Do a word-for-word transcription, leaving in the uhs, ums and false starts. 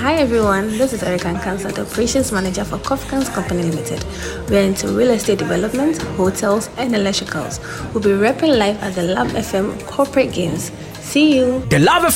Hi everyone, this is Erica Nkansa, the Operations Manager for Kofkans Company Limited. We are into real estate development, hotels, and electricals. We'll be repping live at the Love F M Corporate Games. See you! The Love